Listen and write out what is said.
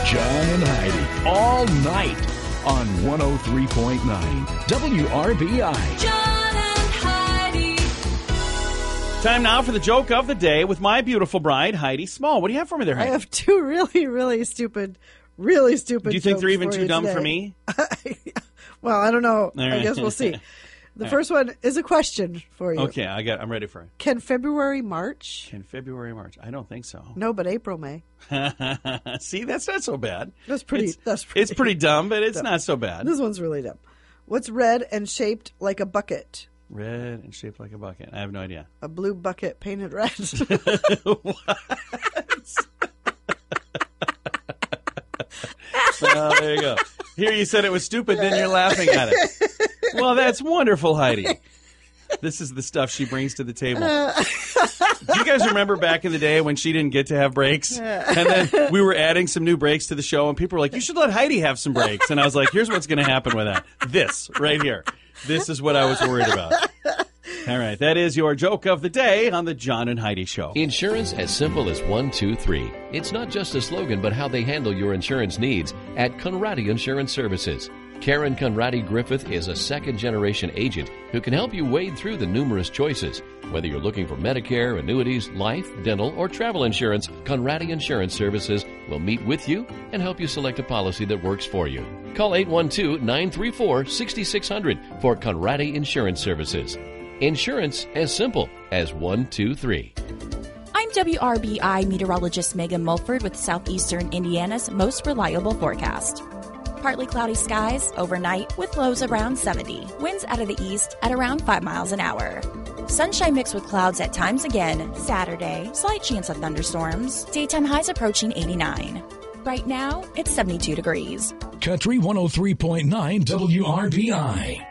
John and Heidi all night on 103.9 WRBI. John and Heidi. Time now for the joke of the day with my beautiful bride, Heidi Small. What do you have for me there, I Heidi? have two really stupid Do you think jokes they're even for too you dumb today. for me? Well, I don't know. All I right. guess we'll see. The All first one is a question for you. Okay, I'm ready for it. Can February March? In February, March? I don't think so. No, but April May. See, that's not so bad. That's pretty. It's pretty dumb, but it's not so bad. This one's really dumb. What's red and shaped like a bucket? Red and shaped like a bucket. I have no idea. A blue bucket painted red. There you go. Here you said it was stupid, then you're laughing at it. Well, that's wonderful, Heidi. This is the stuff she brings to the table. Do you guys remember back in the day when she didn't get to have breaks? And then we were adding some new breaks to the show, and people were like, you should let Heidi have some breaks. And I was like, here's what's going to happen with that. This right here. This is what I was worried about. All right, that is your joke of the day on the John and Heidi Show. Insurance as simple as 1, 2, 3. It's not just a slogan, but how they handle your insurance needs at Conradi Insurance Services. Karen Conradi Griffith is a second-generation agent who can help you wade through the numerous choices. Whether you're looking for Medicare, annuities, life, dental, or travel insurance, Conradi Insurance Services will meet with you and help you select a policy that works for you. Call 812-934-6600 for Conradi Insurance Services. Insurance as simple as 1, 2, 3. I'm WRBI meteorologist Megan Mulford with Southeastern Indiana's most reliable forecast. Partly cloudy skies overnight with lows around 70. Winds out of the east at around 5 miles an hour. Sunshine mixed with clouds at times again. Saturday, slight chance of thunderstorms. Daytime highs approaching 89. Right now, it's 72 degrees. Country 103.9 WRBI.